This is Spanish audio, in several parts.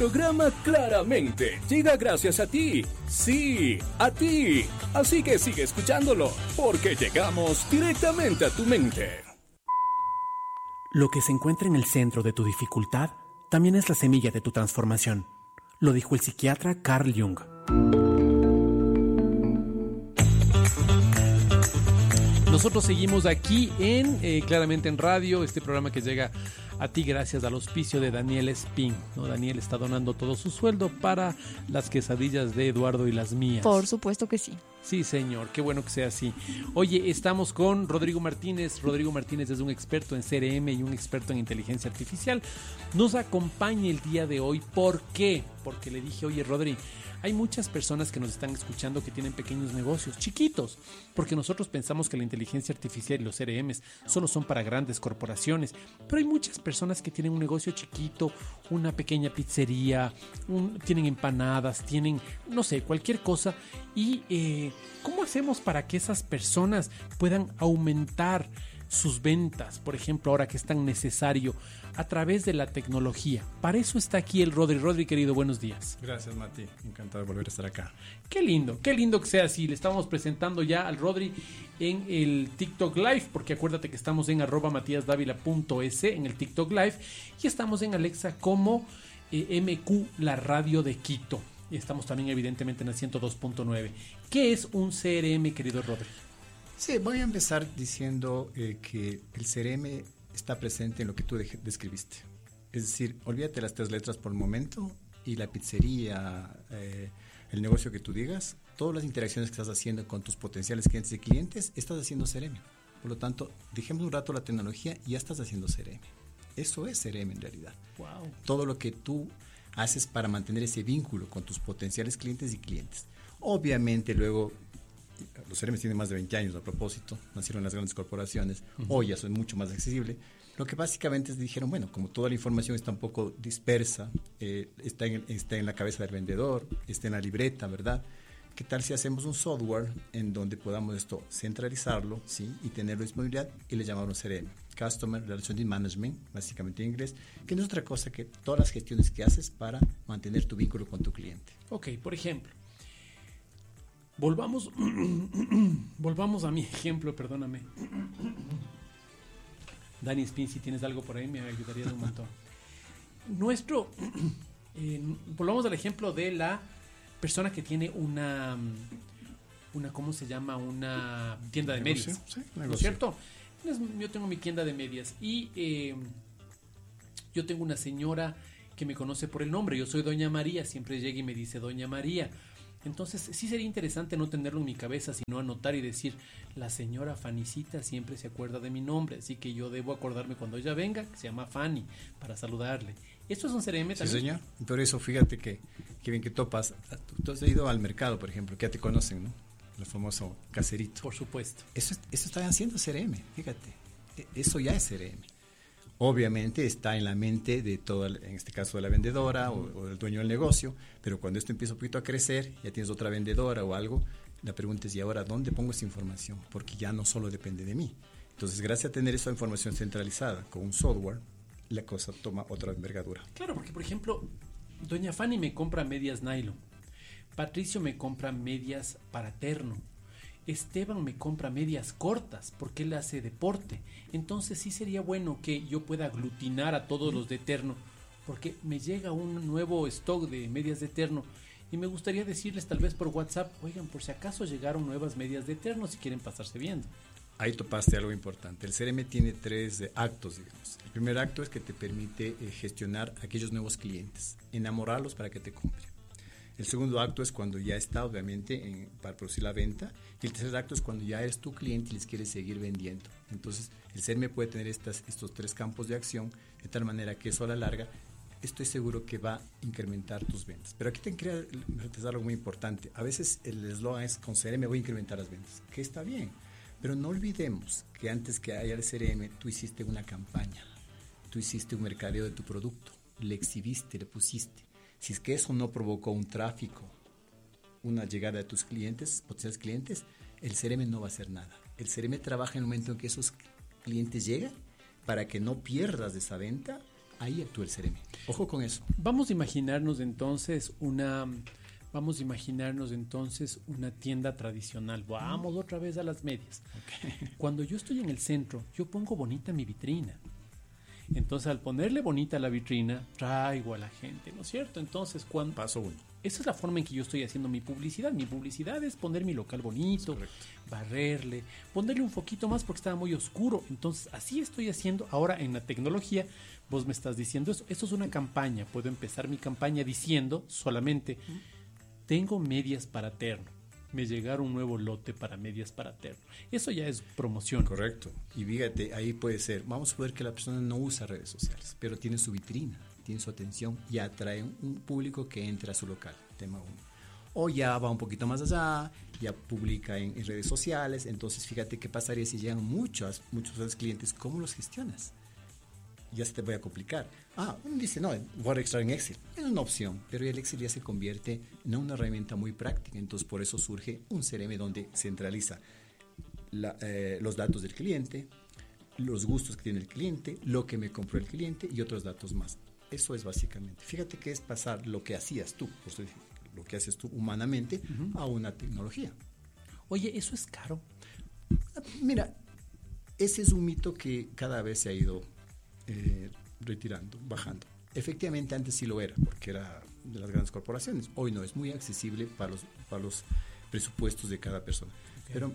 Programa Claramente llega gracias a ti. Sí, a ti. Así que sigue escuchándolo, porque llegamos directamente a tu mente. Lo que se encuentra en el centro de tu dificultad también es la semilla de tu transformación. Lo dijo el psiquiatra Carl Jung. Nosotros seguimos aquí en Claramente en Radio, este programa que llega a ti gracias al auspicio de Daniel Espín, ¿no? Daniel está donando todo su sueldo para las quesadillas de Eduardo y las mías. Por supuesto que sí. Sí, señor, qué bueno que sea así. Oye, estamos con Rodrigo Martínez. Rodrigo Martínez es un experto en CRM y un experto en inteligencia artificial. Nos acompaña el día de hoy. ¿Por qué? Porque le dije, oye, Rodri, hay muchas personas que nos están escuchando que tienen pequeños negocios, chiquitos, porque nosotros pensamos que la inteligencia artificial y los CRMs solo son para grandes corporaciones, pero hay muchas personas que tienen un negocio chiquito, una pequeña pizzería, tienen empanadas, tienen, no sé, cualquier cosa. Y ¿cómo hacemos para que esas personas puedan aumentar sus ventas, por ejemplo, ahora que es tan necesario, a través de la tecnología? Para eso está aquí el Rodri. Rodri, querido, buenos días. Gracias, Mati. Encantado de volver a estar acá. Qué lindo que sea así. Le estamos presentando ya al Rodri en el TikTok Live, porque acuérdate que estamos en @matiasdavila.es en el TikTok Live y estamos en Alexa como MQ, la radio de Quito. Y estamos también evidentemente en el 102.9. ¿Qué es un CRM, querido Rodri? Sí, voy a empezar diciendo que el CRM está presente en lo que tú describiste. Es decir, olvídate las 3 letras por el momento y la pizzería, el negocio que tú digas, todas las interacciones que estás haciendo con tus potenciales clientes y clientes, estás haciendo CRM. Por lo tanto, dejemos un rato la tecnología y ya estás haciendo CRM. Eso es CRM en realidad. Wow. Todo lo que tú haces para mantener ese vínculo con tus potenciales clientes y clientes. Obviamente luego los CRM tienen más de 20 años a propósito, nacieron las grandes corporaciones, hoy ya son mucho más accesibles. Lo que básicamente dijeron, bueno, como toda la información está un poco dispersa, está en la cabeza del vendedor, está en la libreta, ¿verdad? ¿Qué tal si hacemos un software en donde podamos esto centralizarlo, ¿sí? Y tenerlo disponibilidad y le llamamos CRM, Customer Relationship Management, básicamente en inglés, que no es otra cosa que todas las gestiones que haces para mantener tu vínculo con tu cliente. Ok, por ejemplo, volvamos a mi ejemplo, perdóname. Dani Spin, si tienes algo por ahí me ayudaría de un montón. Volvamos al ejemplo de la persona que tiene una ¿cómo se llama? Una tienda de medias. Sí, ¿No es cierto? Yo tengo mi tienda de medias y yo tengo una señora que me conoce por el nombre. Yo soy Doña María, siempre llega y me dice Doña María. Entonces sí sería interesante no tenerlo en mi cabeza, sino anotar y decir, la señora Fanicita siempre se acuerda de mi nombre, así que yo debo acordarme cuando ella venga, que se llama Fanny, para saludarle. ¿Esto es un CRM también? Sí, señor. Por eso fíjate que bien que topas. Tú has ido al mercado, por ejemplo, que ya te conocen, ¿no? El famoso caserito. Por supuesto. Eso está haciendo CRM, fíjate. Eso ya es CRM. Obviamente está en la mente de toda, en este caso de la vendedora o del dueño del negocio, pero cuando esto empieza un poquito a crecer, ya tienes otra vendedora o algo, la pregunta es, ¿y ahora dónde pongo esa información? Porque ya no solo depende de mí. Entonces, gracias a tener esa información centralizada con un software, la cosa toma otra envergadura. Claro, porque por ejemplo, Doña Fanny me compra medias nylon, Patricio me compra medias para terno, Esteban me compra medias cortas porque él hace deporte. Entonces sí sería bueno que yo pueda aglutinar a todos los de terno, porque me llega un nuevo stock de medias de terno y me gustaría decirles tal vez por WhatsApp, oigan, por si acaso llegaron nuevas medias de terno, si quieren pasarse viendo. Ahí topaste algo importante. El CRM tiene 3 actos, digamos. El primer acto es que te permite gestionar aquellos nuevos clientes, enamorarlos para que te compren. El segundo acto es cuando ya está, obviamente, para producir la venta. Y el tercer acto es cuando ya eres tu cliente y les quieres seguir vendiendo. Entonces, el CRM puede tener estos 3 campos de acción, de tal manera que eso a la larga, estoy seguro que va a incrementar tus ventas. Pero aquí te quería decir algo muy importante. A veces el eslogan es, con CRM voy a incrementar las ventas, que está bien. Pero no olvidemos que antes que haya el CRM, tú hiciste una campaña, tú hiciste un mercadeo de tu producto, le exhibiste, le pusiste. Si es que eso no provocó un tráfico, una llegada de tus clientes, potenciales clientes, el CRM no va a hacer nada. El CRM trabaja en el momento en que esos clientes llegan para que no pierdas de esa venta ahí actúa el CRM. Ojo con eso. Vamos a imaginarnos entonces una tienda tradicional. Vamos otra vez a las medias. Okay. Cuando yo estoy en el centro, yo pongo bonita mi vitrina. Entonces, al ponerle bonita la vitrina, traigo a la gente, ¿no es cierto? Entonces, Paso 1. esa es la forma en que yo estoy haciendo mi publicidad. Mi publicidad es poner mi local bonito, barrerle, ponerle un foquito más porque estaba muy oscuro. Entonces, así estoy haciendo. Ahora, en la tecnología, vos me estás diciendo eso. Esto es una campaña. Puedo empezar mi campaña diciendo solamente, tengo medias para terno. Me llegaron un nuevo lote para medias para terno. Eso ya es promoción. Correcto. Y fíjate, ahí puede ser, vamos a ver que la persona no usa redes sociales, pero tiene su vitrina, tiene su atención y atrae un público que entra a su local, tema 1. O ya va un poquito más allá, ya publica en redes sociales. Entonces, fíjate qué pasaría si llegan muchos clientes, ¿cómo los gestionas? Ya se te va a complicar. Uno dice, no, voy a registrar en Excel. Es una opción, pero el Excel ya se convierte en una herramienta muy práctica. Entonces, por eso surge un CRM donde centraliza los datos del cliente, los gustos que tiene el cliente, lo que me compró el cliente y otros datos más. Eso es básicamente. Fíjate que es pasar lo que hacías tú, lo que haces tú humanamente, a una tecnología. Oye, ¿eso es caro? Mira, ese es un mito que cada vez se ha ido retirando, bajando. Efectivamente, antes sí lo era, porque era de las grandes corporaciones. Hoy no, es muy accesible para los presupuestos de cada persona. Okay. Pero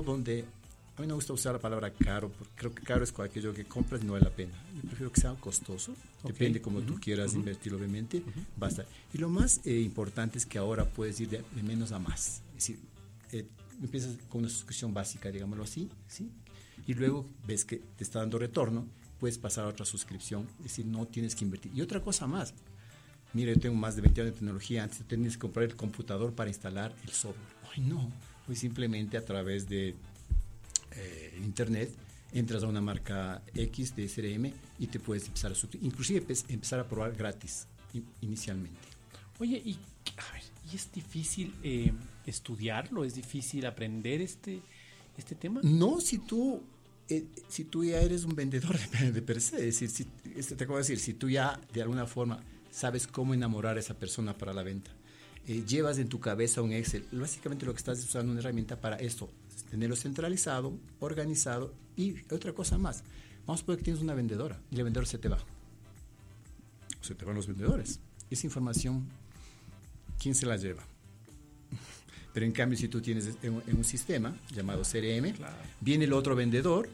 a mí no me gusta usar la palabra caro, porque creo que caro es aquello que compras y no vale la pena. Yo prefiero que sea costoso, depende como tú quieras invertir, obviamente, basta. Y lo más importante es que ahora puedes ir de menos a más. Es decir, empiezas con una suscripción básica, digámoslo así, ¿sí? Y luego ves que te está dando retorno, puedes pasar a otra suscripción, es decir, no tienes que invertir. Y otra cosa más, mira, yo tengo más de 20 años de tecnología, antes tenías que comprar el computador para instalar el software. Hoy no, hoy simplemente a través de internet entras a una marca X de CRM y te puedes empezar a suscribir, inclusive empezar a probar gratis inicialmente. Oye, y es difícil estudiarlo, es difícil aprender este tema. No, si tú ya eres un vendedor de per se, es decir, te acabo de decir, si tú ya de alguna forma sabes cómo enamorar a esa persona para la venta, llevas en tu cabeza un Excel, básicamente lo que estás usando una herramienta para esto, tenerlo centralizado, organizado y otra cosa más. Vamos a poner que tienes una vendedora y la vendedora se te va. Se te van los vendedores. Esa información, ¿quién se la lleva? Pero en cambio, si tú tienes en un sistema llamado CRM, claro, viene el otro vendedor,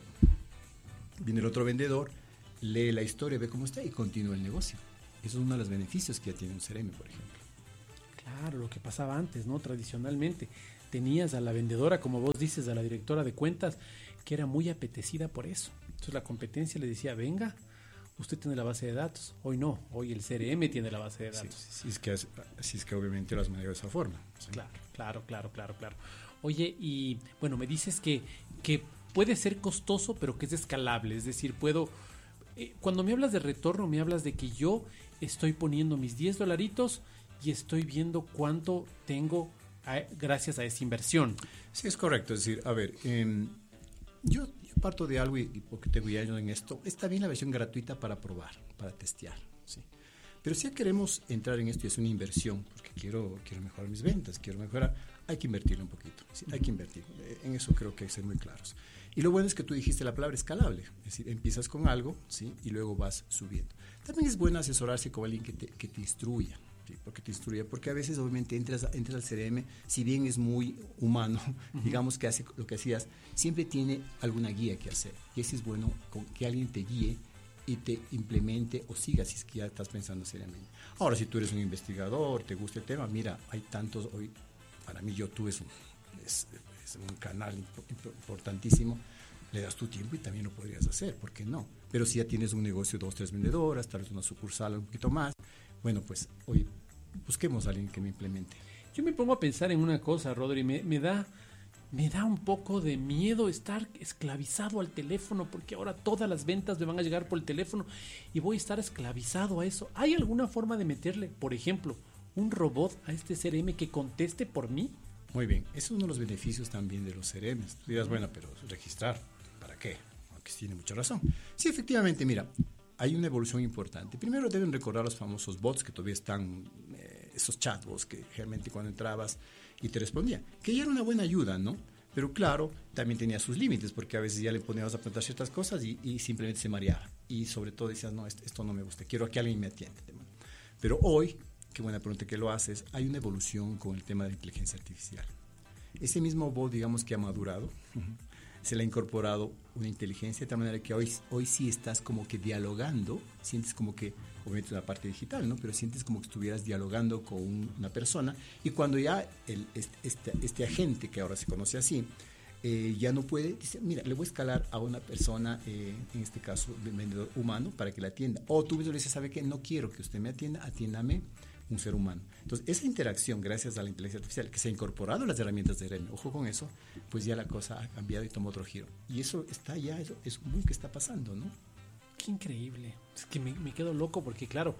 lee la historia, ve cómo está y continúa el negocio. Eso es uno de los beneficios que ya tiene un CRM, por ejemplo. Claro, lo que pasaba antes, ¿no? Tradicionalmente tenías a la vendedora, como vos dices, a la directora de cuentas, que era muy apetecida por eso. Entonces la competencia le decía, venga, usted tiene la base de datos. Hoy no, hoy el CRM tiene la base de datos. Sí, así es que obviamente las manejo de esa forma. ¿Sí? Claro. Oye, y bueno, me dices que puede ser costoso, pero que es escalable. Es decir, cuando me hablas de retorno, me hablas de que yo estoy poniendo mis $10 y estoy viendo cuánto tengo gracias a esa inversión. Sí, es correcto. Es decir, a ver, yo parto de algo y porque tengo ya años en esto, está bien la versión gratuita para probar, para testear, ¿sí? Pero si ya queremos entrar en esto y es una inversión, porque quiero mejorar mis ventas, quiero mejorar, hay que invertirlo un poquito, ¿sí? Hay que invertir. En eso creo que hay que ser muy claros. Y lo bueno es que tú dijiste la palabra escalable, es decir, empiezas con algo, ¿sí? Y luego vas subiendo. También es bueno asesorarse con alguien que te instruya. Sí, porque a veces obviamente entras al CRM, si bien es muy humano, digamos que hace lo que hacías, siempre tiene alguna guía que hacer, y eso es bueno que alguien te guíe y te implemente o siga si es que ya estás pensando seriamente. Ahora, si tú eres un investigador, te gusta el tema, mira, hay tantos, hoy para mí YouTube es un canal importantísimo, le das tu tiempo y también lo podrías hacer, ¿por qué no? Pero si ya tienes un negocio, 2, 3 vendedoras, tal vez una sucursal un poquito más, bueno, pues hoy busquemos a alguien que me implemente. Yo me pongo a pensar en una cosa, Rodri, me da un poco de miedo estar esclavizado al teléfono, porque ahora todas las ventas me van a llegar por el teléfono y voy a estar esclavizado a eso. ¿Hay alguna forma de meterle, por ejemplo, un robot a este CRM que conteste por mí? Muy bien, ese es uno de los beneficios también de los CRMs. Tú dirás, bueno, pero registrar, ¿para qué? Aunque tiene mucha razón. Sí, efectivamente, mira, hay una evolución importante. Primero deben recordar los famosos bots que todavía están, esos chatbots que realmente cuando entrabas y te respondían, que ya era una buena ayuda, ¿no? Pero claro, también tenía sus límites, porque a veces ya le poníamos a preguntar ciertas cosas y simplemente se mareaba. Y sobre todo decías, no, esto no me gusta, quiero que alguien me atienda. Pero hoy, qué buena pregunta que lo haces, hay una evolución con el tema de la inteligencia artificial. Ese mismo bot, digamos que ha madurado, se le ha incorporado una inteligencia de tal manera que hoy sí estás como que dialogando, sientes como que, obviamente una parte digital, ¿no? Pero sientes como que estuvieras dialogando con una persona, y cuando ya este agente, que ahora se conoce así, ya no puede, dice, mira, le voy a escalar a una persona, en este caso, el vendedor humano, para que la atienda. O tú mismo le dices, ¿sabe qué? No quiero que usted me atienda, atiéndame un ser humano. Entonces, esa interacción, gracias a la inteligencia artificial, que se ha incorporado a las herramientas de CRM, ojo con eso, pues ya la cosa ha cambiado y tomó otro giro. Y eso está ya, eso es un boom que está pasando, ¿no? Qué increíble. Es que me quedo loco porque, claro,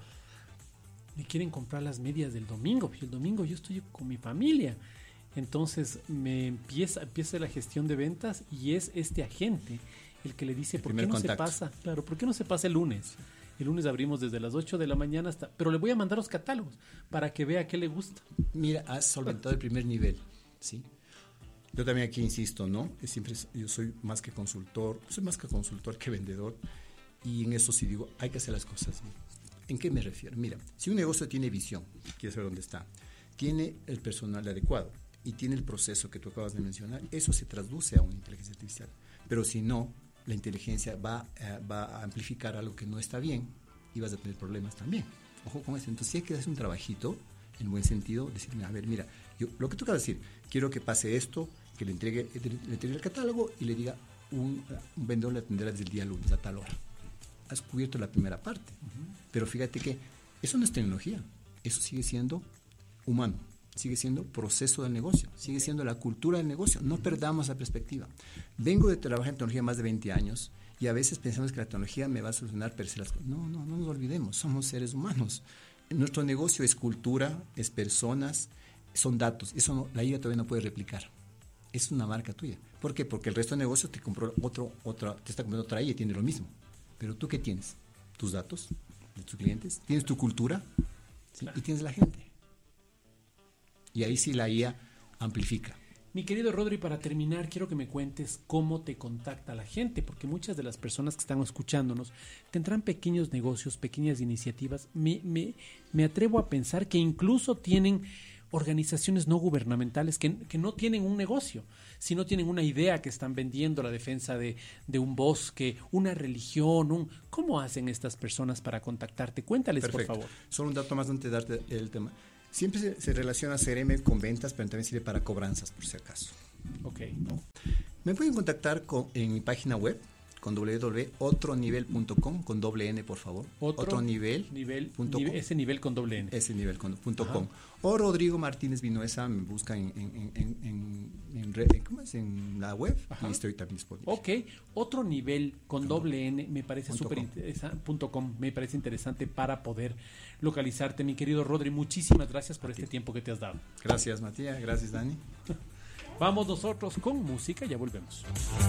me quieren comprar las medias del domingo. Y el domingo yo estoy con mi familia. Entonces me empieza la gestión de ventas y es este agente el que le dice, ¿por qué no se pasa? Claro, ¿por qué no se pasa el lunes? El lunes abrimos desde las 8 de la mañana hasta... Pero le voy a mandar los catálogos para que vea qué le gusta. Mira, has solventado el primer nivel, ¿sí? Yo también aquí insisto, ¿no? Yo soy más que consultor que vendedor, y en eso sí digo, hay que hacer las cosas bien. ¿En qué me refiero? Mira, si un negocio tiene visión, quieres saber dónde está, tiene el personal adecuado y tiene el proceso que tú acabas de mencionar, eso se traduce a una inteligencia artificial. Pero si no, la inteligencia va a amplificar algo que no está bien y vas a tener problemas también. Ojo con eso. Entonces sí hay que hacer un trabajito, en buen sentido, decirme, a ver, mira, yo lo que tú acabas de decir, quiero que pase esto, que le entregue el catálogo y le diga, un vendedor le atenderá desde el día lunes a tal hora. Has cubierto la primera parte. Pero fíjate que eso no es tecnología, eso sigue siendo humano, sigue siendo proceso del negocio, sigue siendo la cultura del negocio. No perdamos la perspectiva. Vengo de trabajar en tecnología más de 20 años y a veces pensamos que la tecnología me va a solucionar per se las cosas. No nos olvidemos, somos seres humanos. Nuestro negocio es cultura, es personas, son datos. Eso no, la IA todavía no puede replicar. Es una marca tuya. ¿Por qué? Porque el resto de negocios te compró te está comprando otra IA y tiene lo mismo. Pero ¿tú qué tienes? Tus datos de tus clientes, tienes tu cultura, ¿sí? Claro. Y tienes la gente. Y ahí sí la IA amplifica. Mi querido Rodri, para terminar, quiero que me cuentes cómo te contacta la gente, porque muchas de las personas que están escuchándonos tendrán pequeños negocios, pequeñas iniciativas. Me atrevo a pensar que incluso tienen organizaciones no gubernamentales que no tienen un negocio, sino tienen una idea que están vendiendo, la defensa de un bosque, una religión. ¿Cómo hacen estas personas para contactarte? Cuéntales, perfecto, por favor. Solo un dato más antes de darte el tema. Siempre se relaciona CRM con ventas, pero también sirve para cobranzas, por si acaso. Ok. Me pueden contactar en mi página web, con www.otronivel.com, con doble N, por favor. Otronivel.com. Ese nivel con doble N. Ese nivel con .com. O Rodrigo Martínez Vinuesa, me busca en la web. Ajá. Y estoy también disponible. Ok, otro nivel con doble N me parece súper interesante. Me parece interesante para poder localizarte. Mi querido Rodri, muchísimas gracias por este tiempo que te has dado. Gracias, Matías. Gracias, Dani. Vamos nosotros con música, ya volvemos.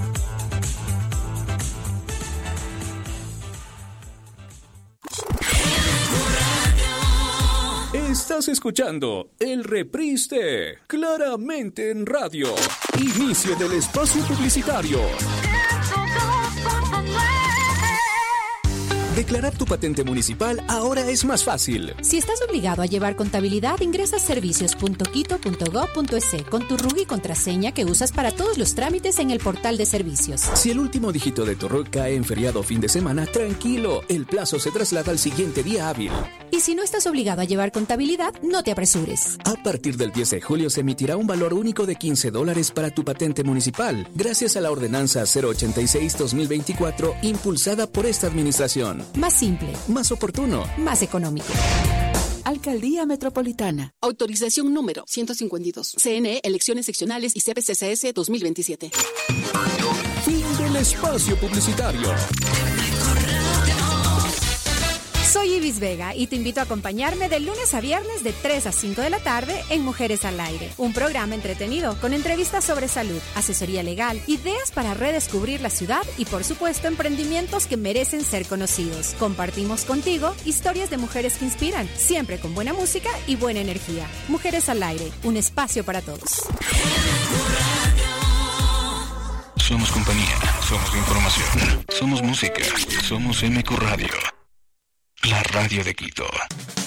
Estás escuchando el reprise de Claramente en Radio. Inicio del espacio publicitario. Declarar tu patente municipal ahora es más fácil. Si estás obligado a llevar contabilidad, ingresa a servicios.quito.gov.es con tu RUC y contraseña que usas para todos los trámites en el portal de servicios. Si el último dígito de tu RUC cae en feriado o fin de semana, tranquilo, el plazo se traslada al siguiente día hábil. Y si no estás obligado a llevar contabilidad, no te apresures. A partir del 10 de julio se emitirá un valor único de $15 para tu patente municipal, gracias a la ordenanza 086-2024 impulsada por esta administración. Más simple, más oportuno, más económico. Alcaldía Metropolitana. Autorización número 152. CNE, elecciones seccionales y CPCCS 2027. Fin del espacio publicitario. Soy Ibis Vega y te invito a acompañarme de lunes a viernes de 3 a 5 de la tarde en Mujeres al Aire, un programa entretenido con entrevistas sobre salud, asesoría legal, ideas para redescubrir la ciudad y, por supuesto, emprendimientos que merecen ser conocidos. Compartimos contigo historias de mujeres que inspiran, siempre con buena música y buena energía. Mujeres al Aire, un espacio para todos. Somos compañía, somos información, somos música, somos MQ Radio, la radio de Quito.